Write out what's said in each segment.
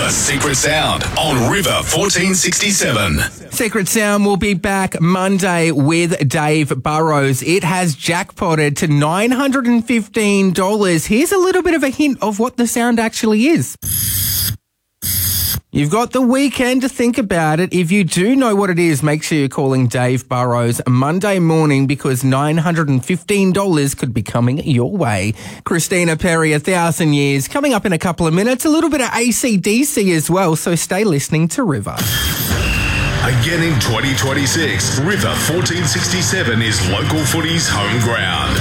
Secret Sound on River 1467. Secret Sound will be back Monday with Dave Burrows. It has jackpotted to $915. Here's a little bit of a hint of what the sound actually is. You've got the weekend to think about it. If you do know what it is, make sure you're calling Dave Burrows Monday morning because $915 could be coming your way. Christina Perri, 1,000 Years, coming up in a couple of minutes. A little bit of AC/DC as well, so stay listening to River. Again in 2026, River 1467 is local footy's home ground.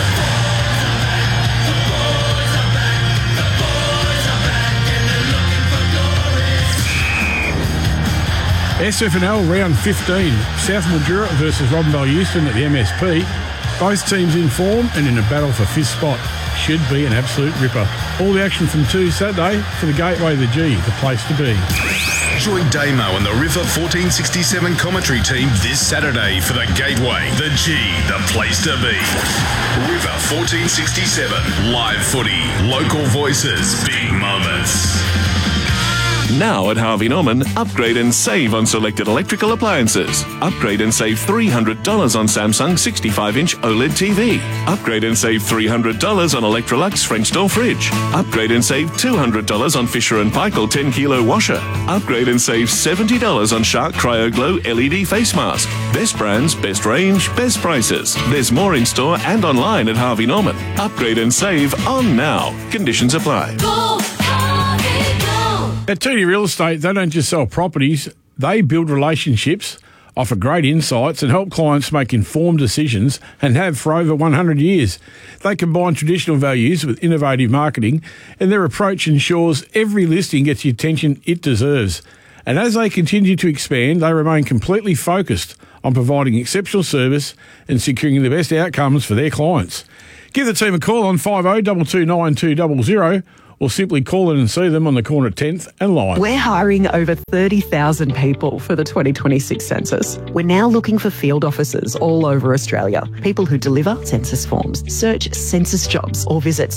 SFNL round 15, South Mildura versus Robinvale Euston at the MSP. Both teams in form and in a battle for fifth spot. Should be an absolute ripper. All the action from 2 Saturday for the Gateway, the G, the place to be. Join Damo and the River 1467 commentary team this Saturday for the Gateway, the G, the place to be. River 1467, live footy, local voices, big moments. Now at Harvey Norman, upgrade and save on selected electrical appliances. Upgrade and save $300 on Samsung 65-inch OLED TV. Upgrade and save $300 on Electrolux French door fridge. Upgrade and save $200 on Fisher & Paykel 10-kilo washer. Upgrade and save $70 on Shark Cryo Glow LED face mask. Best brands, best range, best prices. There's more in store and online at Harvey Norman. Upgrade and save on now. Conditions apply. At TD Real Estate, they don't just sell properties, they build relationships, offer great insights and help clients make informed decisions and have for over 100 years. They combine traditional values with innovative marketing and their approach ensures every listing gets the attention it deserves. And as they continue to expand, they remain completely focused on providing exceptional service and securing the best outcomes for their clients. Give the team a call on 50229200 or simply call in and see them on the corner of 10th and Lyon. We're hiring over 30,000 people for the 2026 census. We're now looking for field officers all over Australia, people who deliver census forms. Search census jobs or visit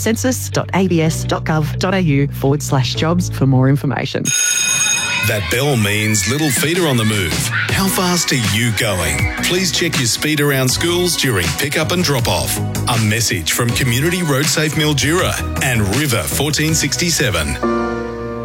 census.abs.gov.au/jobs for more information. That bell means little feet are on the move. How fast are you going? Please check your speed around schools during pick-up and drop-off. A message from Community Road Safe Mildura and River 1467.